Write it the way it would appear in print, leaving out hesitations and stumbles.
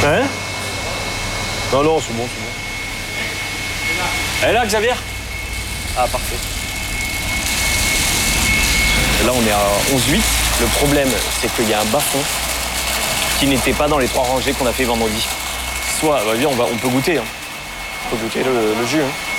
Hein? Non, non, c'est bon, c'est bon. Elle est là, Xavier? Ah, parfait. Là, on est à 11,8. Le problème, c'est qu'il y a un bas-fond qui n'était pas dans les 3 rangées qu'on a fait vendredi. Soit, vas-y, on peut goûter. Hein. On peut goûter le jus. Hein.